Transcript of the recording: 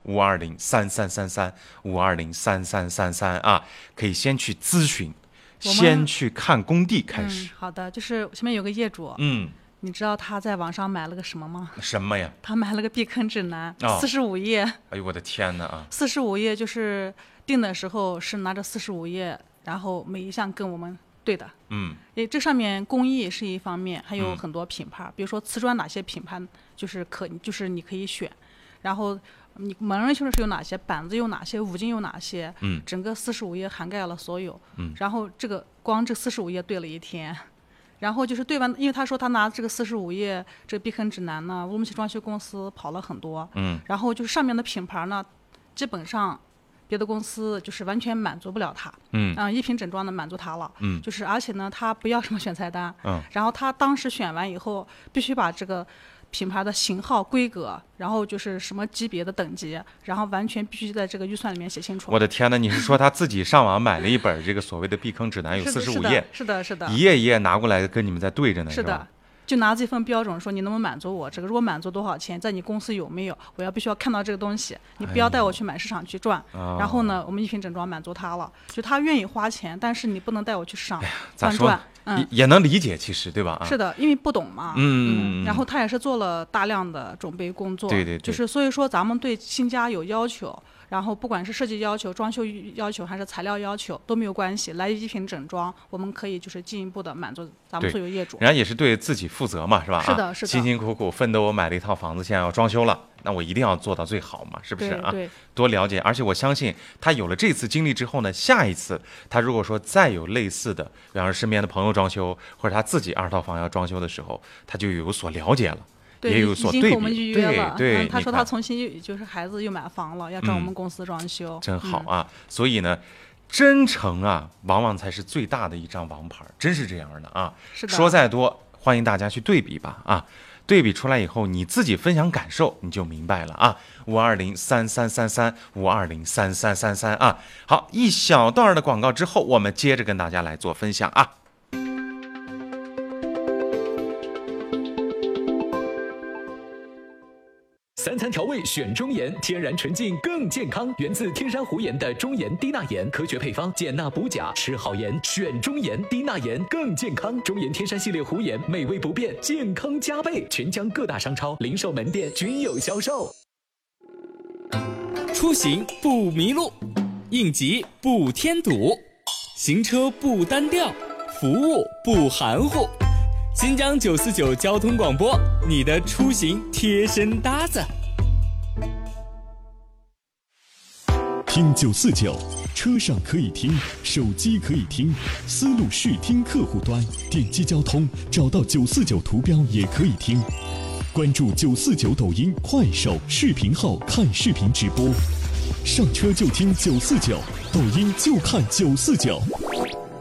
5203333，5203333啊，可以先去咨询，先去看工地开始。 好的，就是前面有个业主，你知道他在网上买了个什么吗？ 什么呀？ 他买了个避坑指南，45页。 哎呦我的天哪啊 ！45页就是定的时候是拿着45页，然后每一项跟我们对的。这上面工艺是一方面，还有很多品牌，比如说瓷砖哪些品牌就是你可以选，然后你门刃是有哪些，板子有哪些，五金有哪些，整个45页涵盖了所有。然后光这45页对了一天。然后就是对完，因为他说他拿这个45页这个避坑指南呢，乌鲁木齐装修公司跑了很多，然后就是上面的品牌呢，基本上别的公司就是完全满足不了他，一品整装的满足他了，就是而且呢，他不要什么选菜单，然后他当时选完以后，必须把这个品牌的型号、规格，然后就是什么级别的等级，然后完全必须在这个预算里面写清楚。 我的天哪！你是说他自己上网买了一本这个所谓的避坑指南，有45页？ 是的， 一页一页拿过来跟你们在对着呢， 是的。就拿这份标准说你能不能满足我这个，如果满足多少钱，在你公司有没有，我必须要看到这个东西，你不要带我去买市场去转。然后呢，我们一品整装满足他了，就他愿意花钱，但是你不能带我去市场转。 也能理解，其实对吧？ 是的，因为不懂嘛。然后他也是做了大量的准备工作。 对， 就是所以说咱们对新家有要求，然后不管是设计要求、装修要求还是材料要求都没有关系，来一品整装，我们可以就是进一步的满足咱们所有业主。 人家也是对自己负责嘛，是吧？ 是的， 辛辛苦苦奋斗，我买了一套房子，现在要装修了，那我一定要做到最好嘛，是不是啊？ 对， 多了解。而且我相信他有了这次经历之后呢，下一次他如果说再有类似的，比方说身边的朋友装修，或者他自己2套房要装修的时候，他就有所了解了。也有所对比， 已经和我们预约了。 对， 他说他重新就是孩子又买房了，要找我们公司装修， 真好啊！所以呢，真诚啊，往往才是最大的一张王牌，真是这样的啊。 是的。 说再多，欢迎大家去对比吧啊！对比出来以后，你自己分享感受，你就明白了啊。5203333，5203333啊。好，一小段的广告之后，我们接着跟大家来做分享啊。 3餐调味选中盐，天然纯净更健康，源自天山湖盐的中盐低钠盐，科学配方，减钠补钾，吃好盐选中盐，低钠盐更健康。中盐天山系列湖盐，美味不变，健康加倍，全疆各大商超、零售门店均有销售。 出行不迷路，应急不添堵，行车不单调，服务不含糊。新疆949交通广播，你的出行贴身搭子。 听949，车上可以听，手机可以听，思路视听客户端点击交通，找到949图标也可以听。关注949抖音、快手视频号看视频直播，上车就听949，抖音就看949。